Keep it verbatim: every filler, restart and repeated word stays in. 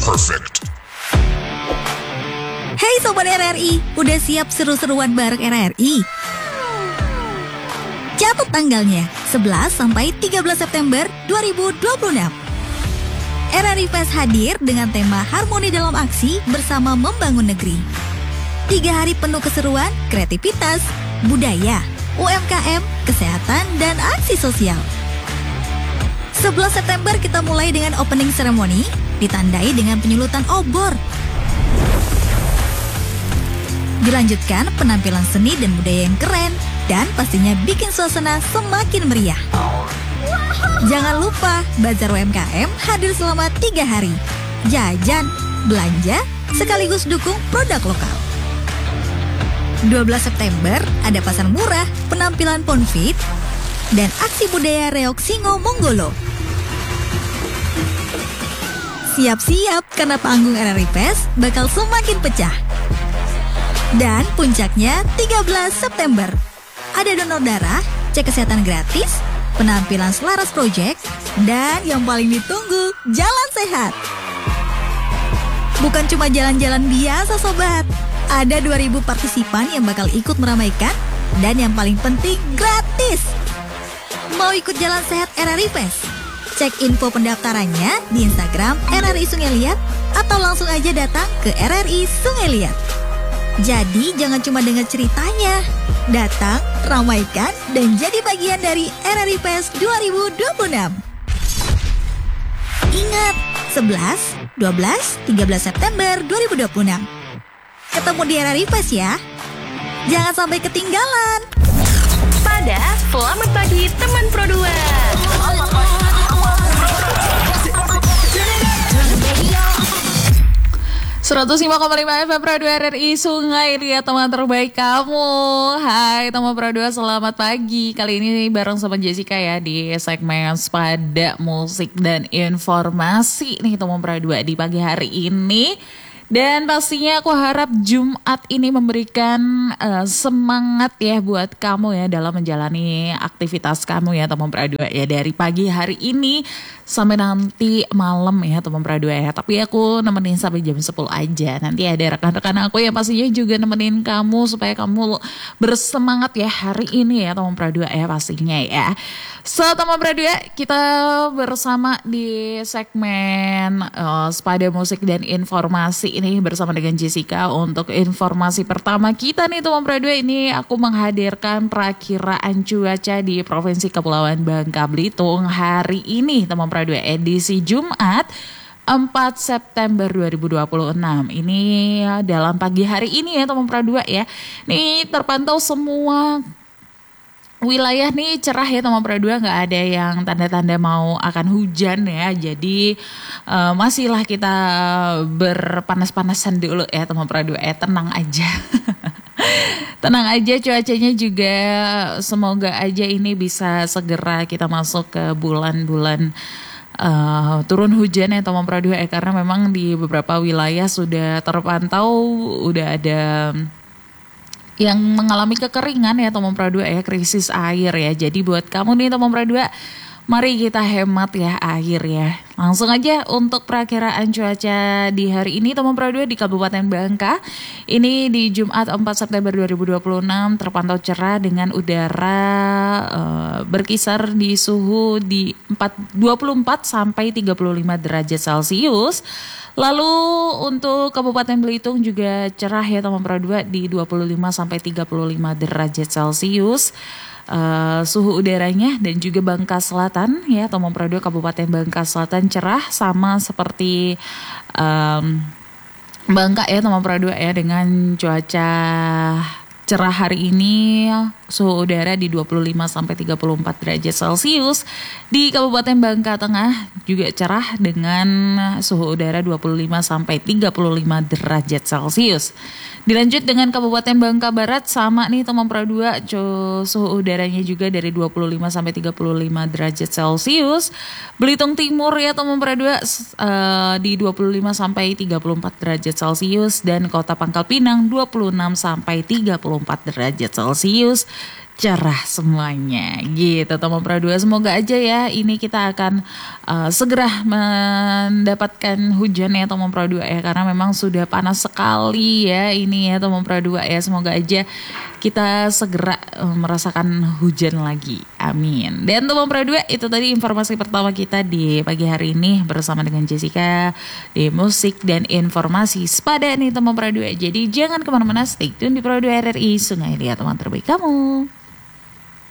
perfect. Hey Sobat R R I, udah siap seru-seruan bareng R R I? Catat tanggalnya, sebelas sampai tiga belas September dua ribu dua puluh enam. R R I Fest hadir dengan tema Harmoni dalam Aksi bersama Membangun Negeri. Tiga hari penuh keseruan, kreativitas, budaya, U M K M, kesehatan, dan aksi sosial. sebelas September kita mulai dengan opening ceremony, ditandai dengan penyulutan obor. Dilanjutkan penampilan seni dan budaya yang keren, dan pastinya bikin suasana semakin meriah. Jangan lupa, Bazar U M K M hadir selama tiga hari. Jajan, belanja, sekaligus dukung produk lokal. dua belas September ada pasar murah, penampilan Ponfit, dan aksi budaya Reok Singo Monggolo. Siap-siap karena panggung R R I Fest bakal semakin pecah. Dan puncaknya tiga belas September. Ada donor darah, cek kesehatan gratis, penampilan Selaras Project, dan yang paling ditunggu, jalan sehat. Bukan cuma jalan-jalan biasa sobat. Ada dua ribu partisipan yang bakal ikut meramaikan, dan yang paling penting gratis. Mau ikut jalan sehat R R I Fest? Cek info pendaftarannya di Instagram R R I Sungai Liat atau langsung aja datang ke R R I Sungai Liat. Jadi jangan cuma dengar ceritanya, datang, ramaikan, dan jadi bagian dari R R I Fest dua ribu dua puluh enam. Ingat, sebelas, dua belas, tiga belas September dua ribu dua puluh enam. Ketemu di R R I Fest ya. Jangan sampai ketinggalan. Pada selamat pagi teman Pro dua. seratus lima koma lima F M Pro dua R R I Sungai Liat, teman terbaik kamu. Hai teman Pro dua, selamat pagi. Kali ini bareng sama Jessica ya di segmen Sepada Musik dan Informasi nih teman Pro dua di pagi hari ini. Dan pastinya aku harap Jumat ini memberikan uh, semangat ya buat kamu ya dalam menjalani aktivitas kamu ya teman Pro dua ya, dari pagi hari ini sampai nanti malam ya teman Pro dua ya. Tapi aku nemenin sampai jam sepuluh aja. Nanti ada rekan-rekan aku yang pastinya juga nemenin kamu supaya kamu bersemangat ya hari ini ya teman Pro dua ya pastinya ya. So teman Pro dua, kita bersama di segmen uh, Sepada Musik dan Informasi ini bersama dengan Jessica. Untuk informasi pertama kita nih teman Pro dua, ini aku menghadirkan perakiraan cuaca di Provinsi Kepulauan Bangka Belitung hari ini teman Pro dua, edisi Jumat empat September dua ribu dua puluh enam. Ini dalam pagi hari ini ya teman Pro dua ya. Nih terpantau semua wilayah nih cerah ya teman Pro dua, nggak ada yang tanda-tanda mau akan hujan ya. Jadi uh, masihlah kita berpanas-panasan dulu ya teman Pro dua ya, tenang aja. Tenang aja, cuacanya juga semoga aja ini bisa segera kita masuk ke bulan-bulan Uh, turun hujan ya teman Pro dua ya, karena memang di beberapa wilayah sudah terpantau udah ada yang mengalami kekeringan ya teman Pro dua ya, krisis air ya. Jadi buat kamu nih teman Pro dua, mari kita hemat ya air ya. Langsung aja untuk perakiraan cuaca di hari ini teman Pro dua di Kabupaten Bangka. Ini di Jumat empat September dua ribu dua puluh enam terpantau cerah dengan udara uh, berkisar di suhu di dua puluh empat sampai tiga puluh lima derajat Celcius. Lalu untuk Kabupaten Belitung juga cerah ya teman Pro dua di dua puluh lima sampai tiga puluh lima derajat Celcius. Uh, suhu udaranya, dan juga Bangka Selatan ya teman Pro dua, Kabupaten Bangka Selatan cerah sama seperti um, Bangka ya teman Pro dua ya, dengan cuaca cerah hari ini, suhu udara di dua puluh lima sampai tiga puluh empat derajat Celcius. Di Kabupaten Bangka Tengah juga cerah dengan suhu udara dua puluh lima sampai tiga puluh lima derajat Celcius. Dilanjut dengan Kabupaten Bangka Barat, sama nih teman Pro dua, suhu udaranya juga dari dua puluh lima sampai tiga puluh lima derajat Celcius. Belitung Timur ya teman Pro dua, uh, di dua puluh lima sampai tiga puluh empat derajat Celcius, dan Kota Pangkal Pinang dua puluh enam sampai tiga puluh empat derajat Celcius. cerah semuanya gitu teman Pro dua. Semoga aja ya ini kita akan uh, segera mendapatkan hujan ya teman Pro dua ya, karena memang sudah panas sekali ya ini ya teman Pro dua ya. Semoga aja kita segera uh, merasakan hujan lagi, amin. Dan teman Pro dua, itu tadi informasi pertama kita di pagi hari ini bersama dengan Jessica di musik dan informasi sepada nih teman Pro dua. Jadi jangan kemana-mana, stay tune di Pro dua R R I Sungai Liat, teman terbaik kamu.